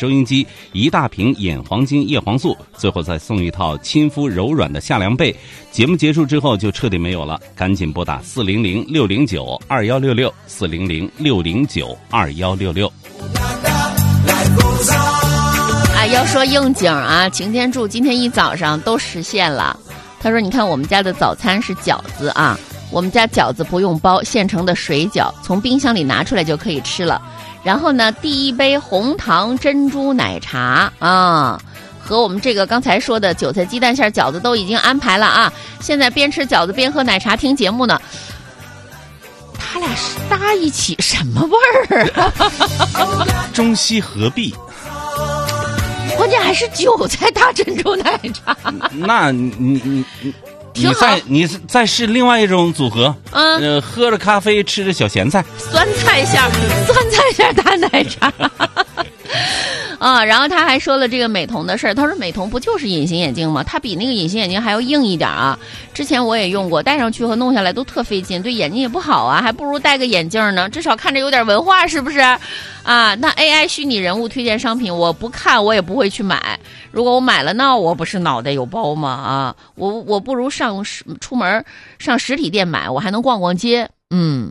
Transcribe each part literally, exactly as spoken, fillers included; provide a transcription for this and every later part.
收音机，一大瓶眼黄金叶黄素，最后再送一套亲肤柔软的夏凉被。节目结束之后就彻底没有了，赶紧拨打四零零六零九二幺六六四零零六零九二幺六六。 啊，要说应景啊，擎天柱今天一早上都实现了。他说：“你看我们家的早餐是饺子啊，我们家饺子不用包，现成的水饺，从冰箱里拿出来就可以吃了。然后呢，第一杯红糖珍珠奶茶啊。”和我们这个刚才说的韭菜鸡蛋馅饺子都已经安排了啊！现在边吃饺子边喝奶茶听节目呢，他俩是搭一起什么味儿啊？ 中西合璧， 关键还是韭菜搭珍珠奶茶。 那你你你你再你再试另外一种组合，嗯，呃，喝着咖啡吃着小咸菜， 酸菜馅酸菜馅搭奶茶。啊，然后他还说了这个美瞳的事儿。他说美瞳不就是隐形眼镜吗？它比那个隐形眼镜还要硬一点啊。之前我也用过，戴上去和弄下来都特费劲，对眼睛也不好啊，还不如戴个眼镜呢，至少看着有点文化，是不是？啊，那 A I 虚拟人物推荐商品，我不看我也不会去买。如果我买了，那我不是脑袋有包吗？啊，我我不如上出门上实体店买，我还能逛逛街。嗯，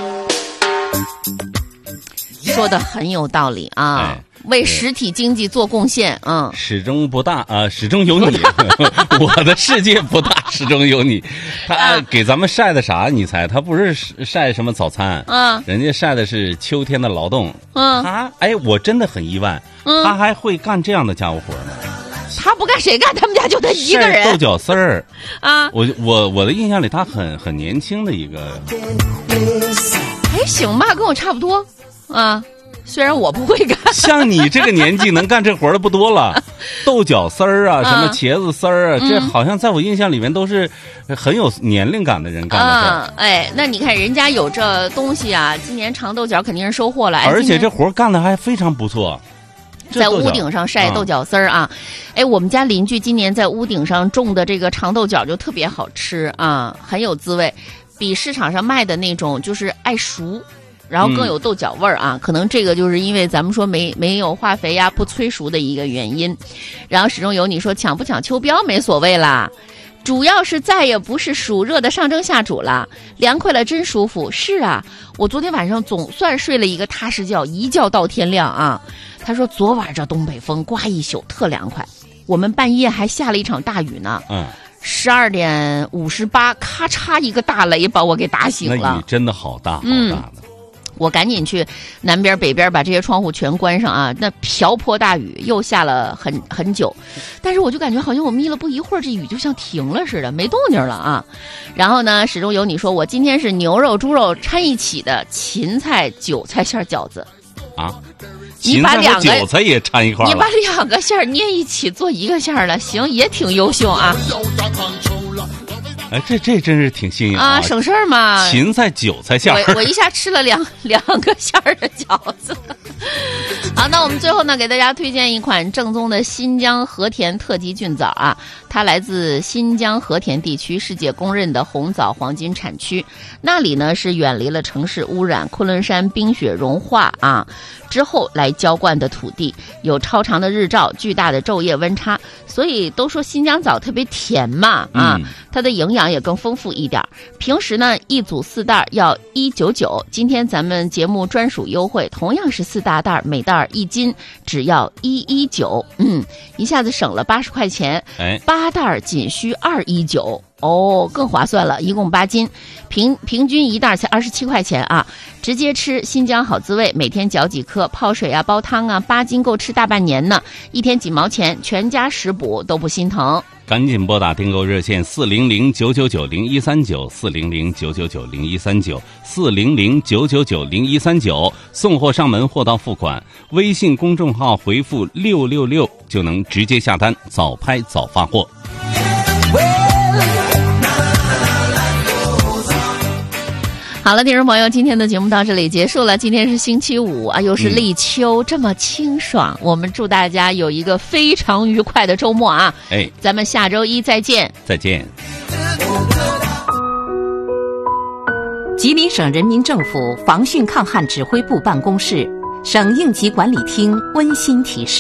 说的很有道理啊。哎，为实体经济做贡献，嗯， 始终不大啊、呃，始终有你。我的世界不大，始终有你。他、啊、给咱们晒的啥？你猜？他不是晒什么早餐，嗯，人家晒的是秋天的劳动。嗯，他哎，我真的很意外，嗯，他还会干这样的家务活呢。 他不干谁干？他们家就他一个人。 晒豆角丝儿啊！我我我的印象里，他很很年轻的一个。 还行吧，跟我差不多啊。虽然我不会干， 像你这个年纪能干这活的不多了。豆角丝儿啊，什么茄子丝儿啊、嗯，这好像在我印象里面都是很有年龄感的人干的事儿、 嗯。哎，那你看人家有这东西啊，今年长豆角肯定是收获了， 而且这活干的还非常不错。 在屋顶上晒豆角丝儿啊，哎，我们家邻居今年在屋顶上种的这个长豆角就特别好吃啊，很有滋味，比市场上卖的那种就是爱熟。然后更有豆角味儿啊、嗯，可能这个就是因为咱们说没没有化肥呀、不催熟的一个原因。然后始终有你说抢不抢秋膘没所谓啦，主要是再也不是暑热的上蒸下煮了，凉快了真舒服。是啊，我昨天晚上总算睡了一个踏实觉，一觉到天亮啊。他说昨晚这东北风刮一宿特凉快，我们半夜还下了一场大雨呢。嗯。十二点五十八，咔嚓一个大雷把我给打醒了。 那雨真的好大好大的。嗯， 我赶紧去南边北边把这些窗户全关上啊！那瓢泼大雨又下了很很久，但是我就感觉好像我眯了不一会儿，这雨就像停了似的，没动静了啊。然后呢，始终有你说我今天是牛肉猪肉掺一起的芹菜韭菜馅饺子啊， 你把两个韭菜也掺一块了， 你把两个馅捏一起做一个馅了，行，也挺优秀啊。 哎，这这真是挺新颖 啊, 啊，省事儿嘛。 芹菜韭菜馅儿， 我我一下吃了两两个馅儿的饺子。好，那我们最后呢，给大家推荐一款正宗的新疆和田特级菌枣啊，它来自新疆和田地区世界公认的红枣黄金产区，那里呢是远离了城市污染、昆仑山冰雪融化啊之后来浇灌的土地，有超长的日照、巨大的昼夜温差，所以都说新疆枣特别甜嘛啊、嗯，它的营养也更丰富一点。平时呢一组四袋要一九九，今天咱们节目专属优惠，同样是四大袋，每袋一斤，只要一一九，嗯，一下子省了八十块钱，哎，八袋仅需二一九。哦，更划算了，一共八斤，平平均一袋才二十七块钱啊！直接吃新疆好滋味，每天嚼几颗，泡水啊，煲汤啊，八斤够吃大半年呢，一天几毛钱，全家食补都不心疼。 赶紧拨打订购热线四零零九九九零一三九四零零九九九零一三九四零零九九九零一三九，送货上门，货到付款。微信公众号回复六六六就能直接下单，早拍早发货。 好了，听众朋友，今天的节目到这里结束了。今天是星期五啊，又是立秋，嗯、这么清爽。我们祝大家有一个非常愉快的周末啊！哎，咱们下周一再见。 再见。 吉林省人民政府防汛抗旱指挥部办公室、省应急管理厅温馨提示。